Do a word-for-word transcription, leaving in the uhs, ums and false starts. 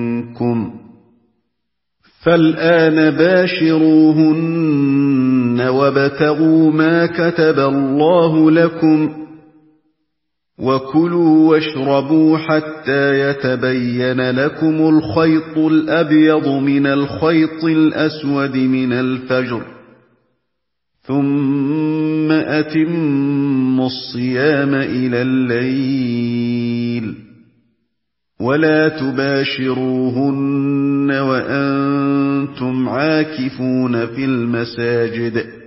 منكم فالآن باشروهن وابتغوا ما كتب الله لكم وكلوا واشربوا حتى يتبين لكم الخيط الأبيض من الخيط الأسود من الفجر ثم أتموا الصيام إلى الليل ولا تباشروهن وأنتم عاكفون في المساجد